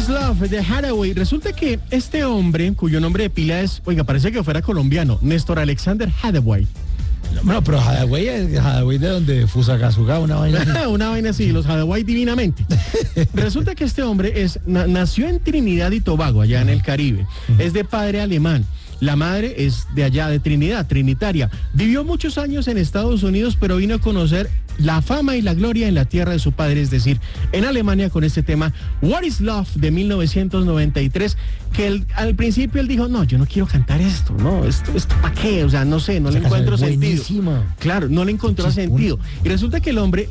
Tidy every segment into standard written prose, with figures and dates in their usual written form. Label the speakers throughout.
Speaker 1: is Love de Hathaway. Resulta que este hombre, cuyo nombre de pila es, oiga, parece que fuera colombiano, Néstor Alexander Hathaway.
Speaker 2: Bueno, pero Hathaway de donde Fusagasugá, una vaina así.
Speaker 1: Una vaina así, los Hathaway divinamente. Resulta que este hombre nació en Trinidad y Tobago, allá en el Caribe. Es de padre alemán. La madre es de allá, de Trinidad, trinitaria. Vivió muchos años en Estados Unidos, pero vino a conocer la fama y la gloria en la tierra de su padre, es decir, en Alemania, con este tema What is Love de 1993, que al principio él dijo, no, yo no quiero cantar esto, no, esto ¿para qué? O sea, no sé, no le encuentro sentido. Claro, no le encontró sentido. Y resulta que el hombre,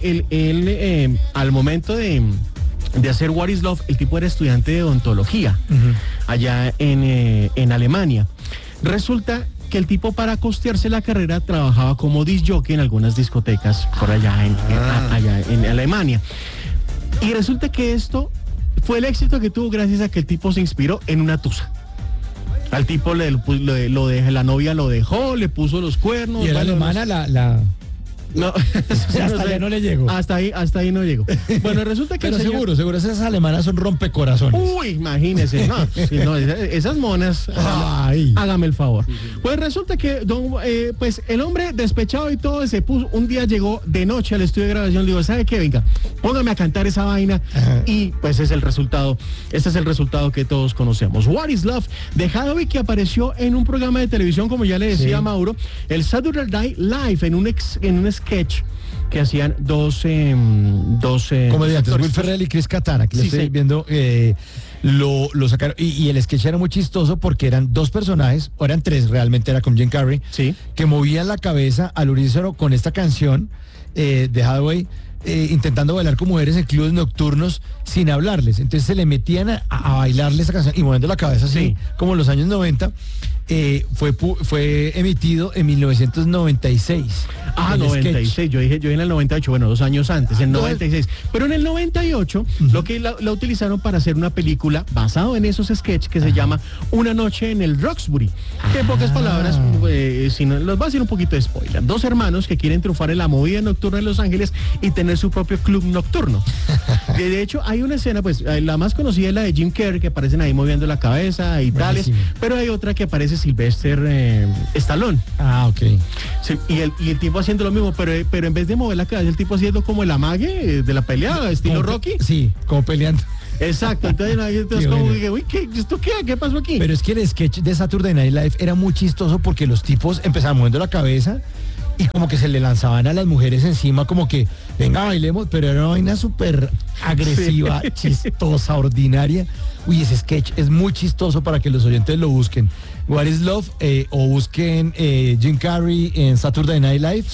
Speaker 1: al momento de hacer What is Love, el tipo era estudiante de odontología allá en Alemania. Resulta que el tipo, para costearse la carrera, trabajaba como disc jockey en algunas discotecas por allá en Alemania. Y resulta que esto fue el éxito que tuvo gracias a que el tipo se inspiró en una tusa. Al tipo la novia lo dejó, le puso los cuernos.
Speaker 2: Y era alemana
Speaker 1: No,
Speaker 2: hasta allá no le llegó.
Speaker 1: Hasta ahí no llegó. Bueno, resulta que
Speaker 2: pero seguro esas alemanas son rompecorazones.
Speaker 1: Uy, imagínese, no, esas monas, hágame el favor. Pues resulta que pues el hombre, despechado y todo, un día llegó de noche al estudio de grabación, le digo, ¿sabe qué? Venga, póngame a cantar esa vaina. Y pues este es el resultado que todos conocemos. What is Love de Hathaway, que apareció en un programa de televisión, como ya le decía Mauro, el Saturday Night Live, en un sketch que hacían dos
Speaker 2: comediantes, Will Ferrell y Chris Katana, que estoy viendo, lo sacaron, y el sketch era muy chistoso porque eran dos personajes, o eran tres, realmente era con Jim Carrey, que movían la cabeza al unísono con esta canción de Hathaway, intentando bailar con mujeres en clubes nocturnos sin hablarles. Entonces se le metían a bailarle esa canción y moviendo la cabeza así, como en los años 90. Fue emitido en 1996.
Speaker 1: 96, yo en el 98, bueno, 2 años antes, en 96. Pero en el 98, lo que la utilizaron para hacer una película basado en esos sketches que se llama Una noche en el Roxbury. Que en pocas palabras, si no, los va a hacer un poquito de spoiler. 2 hermanos que quieren triunfar en la movida nocturna en Los Ángeles y tener su propio club nocturno. De hecho, hay una escena, pues, la más conocida es la de Jim Carrey, que aparecen ahí moviendo la cabeza y tales, pero hay otra que aparece Sylvester Stallone.
Speaker 2: Ok.
Speaker 1: Sí, y el tipo haciendo lo mismo, pero en vez de mover la cabeza, el tipo haciendo como el amague de la pelea, estilo Rocky.
Speaker 2: Sí, como peleando.
Speaker 1: Exacto, entonces como que, uy, ¿esto qué? ¿Qué pasó aquí?
Speaker 2: Pero es que el sketch de Saturday Night Live era muy chistoso porque los tipos empezaban moviendo la cabeza y como que se le lanzaban a las mujeres encima, como que, venga, bailemos, pero era una vaina súper agresiva, chistosa, ordinaria. Uy, ese sketch es muy chistoso para que los oyentes lo busquen. What is Love, o busquen Jim Carrey en Saturday Night Live.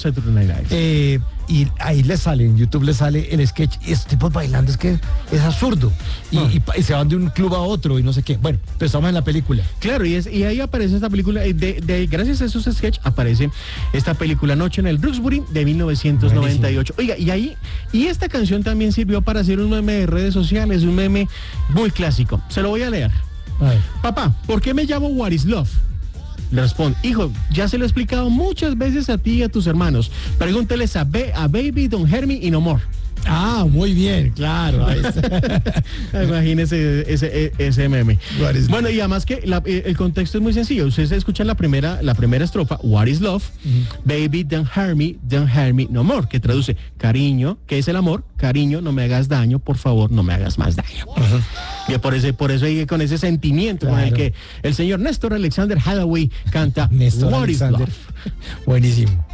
Speaker 2: Y ahí le sale, en YouTube le sale el sketch, y estos tipos bailando, es que es absurdo. Y se van de un club a otro y no sé qué. Bueno, pero estamos en la película.
Speaker 1: Claro, y ahí aparece esta película, gracias a esos sketches aparece esta película Noche en el Roxbury de 1998. Buenísimo. Oiga, y esta canción también sirvió para hacer un meme de redes sociales, un meme muy clásico. Se lo voy a leer. Papá, ¿por qué me llamo What is Love? Le responde, hijo, ya se lo he explicado muchas veces a ti y a tus hermanos. Pregúnteles a Baby, Don't Hurt Me y No More.
Speaker 2: Muy bien, claro.
Speaker 1: Imagínese ese meme. Bueno, y además que el contexto es muy sencillo. Ustedes escuchan la primera estrofa, What is Love? Baby, don't hurt me no more, que traduce cariño, ¿qué es el amor? Cariño, no me hagas daño, por favor, no me hagas más daño. Y por eso hay con ese sentimiento con el que el señor Néstor Alexander Hathaway canta What is Love.
Speaker 2: Buenísimo.